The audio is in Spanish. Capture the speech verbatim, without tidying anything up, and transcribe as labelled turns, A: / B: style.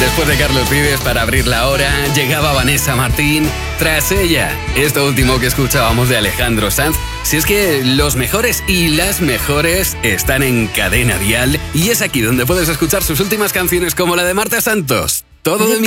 A: Después de Carlos Vives para abrir la hora, llegaba Vanessa Martín. Tras ella, esto último que escuchábamos de Alejandro Sanz. Si es que los mejores y las mejores están en Cadena Dial, y es aquí donde puedes escuchar sus últimas canciones, como la de Marta Santos. Todo de mí.